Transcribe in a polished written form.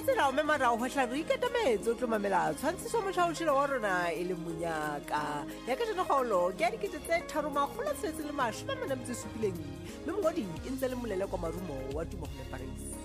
tsela o memara o hwehla re iketametse o tlo mamela tshwantshiso motšhaotšhelo wa rona e le monyaka ya ka jana kgaolo ke ya 3,477 mme mongodi e ntse le molele kwa marumo wa Tumahole Paris.